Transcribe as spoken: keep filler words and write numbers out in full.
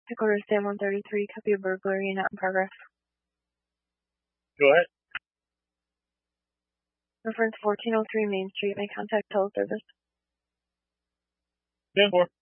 Headquarters Sam one thirty-three, copy of burglary not in progress. Go ahead. Reference fourteen oh three Main Street, may contact teleservice. ten four.